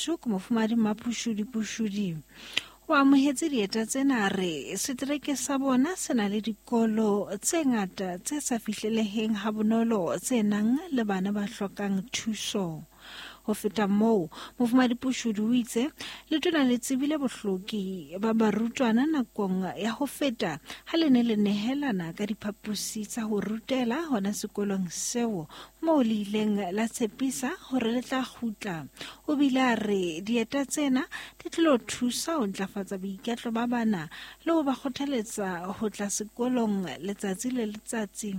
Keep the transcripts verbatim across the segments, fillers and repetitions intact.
Stuk mofumadi mapushudi pushudi. Wa amohetse dieta tsena re setereke sa bona se na le dikolo tse ngata tse sa fihleleheng ha bonolo tse nang le bana ba hlokang thuso. Ho feta moo mofumadi pushudi o itse le tona le tsebile bohloki ba barutwana nakong ya ho feta ha le ne le nehelana ka diphapusi tsa ho rutela hona sekolong seo moo le ileng la tshepisa hore le tla kgutla. O bile a re dieta tsena di tlo thusa ho ntlafatsa boiketlo ba bana le ho ba kgothaletsa ho tla sekolong letsatsi le letsatsi.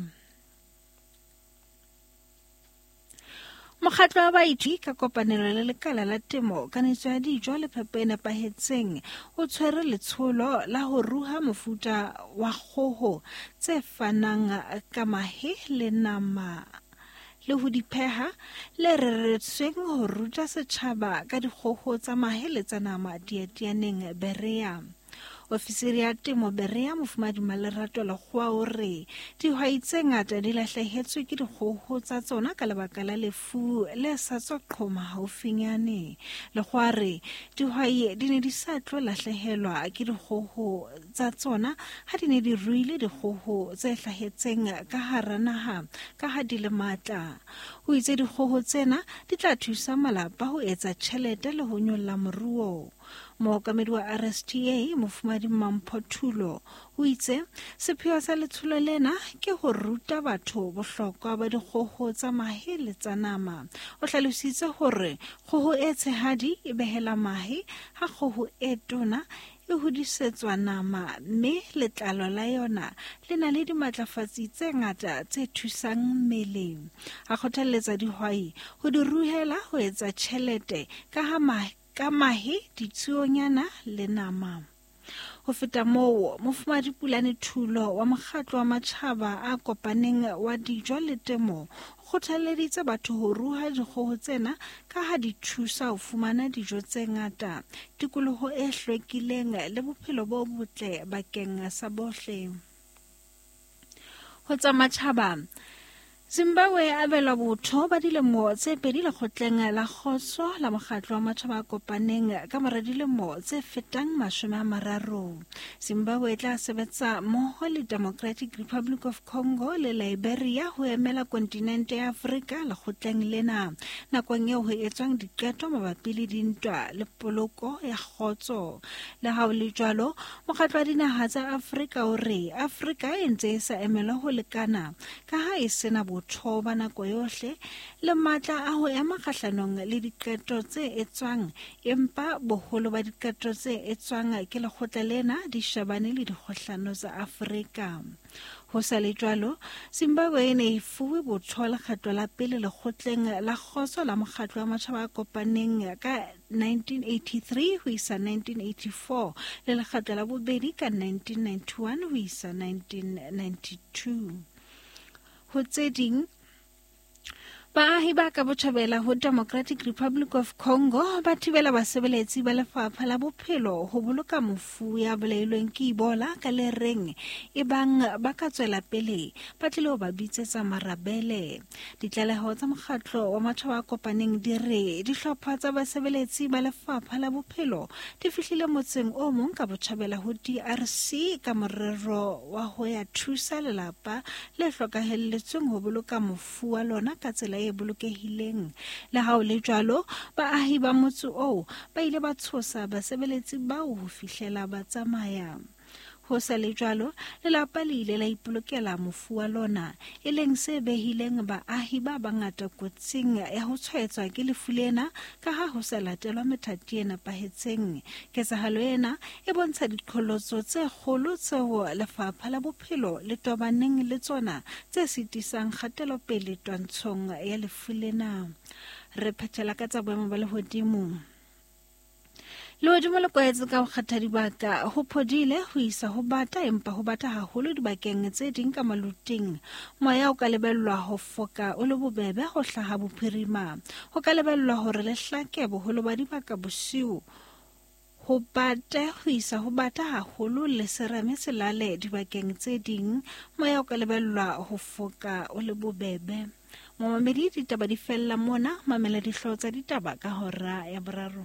Mokgatlo wa baithuti ka kopanelo le lekala la temo kanetso ya dijo le phepo e nepahetseng o tshwere letsholo la ho ruha mofuta wa kgoho tse fanang ka mahe le nama le ho di pheha le reretsweng ho ruta setjhaba ka dikgoho tsa mahe le tsa nama dietianeng Berea. Ofisiri ya temo Berea mofumadi Malerato Lekgowa o re dihwai tse ngata di lahlehetswe ke dikgoho tsa tsona ka lebaka la lefu le sa tswa qhoma haufinyane. Lekgowa re dihwai di ne di sa tlo lahlehelwa ke dikgoho tsa tsona ha di ne di ruile dikgoho tse hlahetseng ka hara naha ka ha di le matla. O itse dikgoho tsena di tla thusa malapa ho etsa tjhelete le ho nyolla moruo. Mookamedi wa R S T A mofumadi Mampothulo o itse sepheo sa letsholo lena ke ho ruta batho bohlokwa ba dikgoho tsa mahe le tsa nama. O hlalositse hore kgoho e tshehadi e behela mahe ha kgoho e tona e hodisetswa nama mme letlalo la yona le na le dimatlafatsi tse ngata tse thusang mmele. A kgothaletsa dihwai ho di ruhela ho etsa tjhelete ka ha mahe ka mahe ditsuonyana le nama. Ho feta moo mofumadi Pulane Thulo wa mokgatlo wa matjhaba a kopaneng wa dijo le temo o kgothaleditse batho ho ruha dikgoho tsena ka ha di thusa ho fumana dijo tse ngata, tikoloho e hlwekileng le bophelo bo botle bakeng sa bohle. Ho tsa matjhaba Zimbabwe e abelwa botho ba dilemo tse pedi lekgotleng la kgotso la mokgatlo wa matjhaba a kopaneng ka mora dilemo tse fetang mashome a mararo. Zimbabwe e tla sebetsa mmoho le Democratic Republic of Congo le Liberia ho emela kontinente ya Afrika lekgotleng lena nakong eo ho etswang diqeto mabapi le dintwa le poloko ya kgotso. Le ha ho le jwalo, mokgatlo wa dinaha tsa Afrika o re Afrika e ntse e sa emelwa ho lekana ka ha e sena thoba nako yohle le matla a ho ema kgahlanong le diqeto tse etswang empa boholo ba diqeto tse etswang ke lekgotla lena di shebane le dikgohlano tsa Afrika. Ho sa le jwalo, Zimbabwe e ne e fuwe botho lekgetlo la pele lekgotleng la kgotso la mokgatlo wa matjhaba a kopaneng ka nineteen eighty-three ho isa nineteen eighty-four le lekgetlo la bobedi ka nineteen ninety-one ho isa nineteen ninety-two. Ho tse ding baahi ba ka botjhabela ho Democratic Republic of Congo ba thibela basebeletsi ba lefapha la bophelo ho boloka mofu ya bolailweng ke Ebola ka le reng e bang ba ka tswela pele ba tlile ho ba bitsetsa marabele. Ditlaleho tsa mokgatlo wa matjhaba a kopaneng di re dihlopha tsa basebeletsi ba lefapha la bophelo di fihlile motseng o mong ka botjhabela ho D R C ka morero wa ho ya thusa lelapa le hlokahelletsweng ho boloka mofu wa lona ka tsela e bolokehileng. Le ha o le jwalo, baahi ba motse oo ba ile ba tshosa basebeletsi bao ho fihlela ba tsamaya. Ho sa le jwalo, lelapa le ile la ipolokela mofu wa lona, e leng se behileng baahi ba bangata kotsing ya ho tshwaetswa ke lefu lena ka ha ho sa latelwa methati e nepahetseng. Ketsahalo ena e bontsha diqholotso tse kgolo tseo lefapha la bophelo le tobaneng le tsona tse sitisang kgatelopele twantshong ya lefu lena. Re phethela ka tsa boemo ba lehodimo. Lehodimo le kwaetse ka ho kgetha dibaka ho phodile ho isa ho bata empa ho bata haholo dibakeng tse ding ka maluteng. Moya o ka lebellwa ho foka o le bobebe ho hlaha bophirima. Ho ka lebellwa hore le hlake boholo ba dibaka bosiu ho bata ho isa ho bata haholo le serame selale dibakeng tse ding. Moya o ka lebellwa ho foka o le bobebe. Momamedi ditaba di fella mona, mamela dihlotsa ditaba ka hora ya boraro.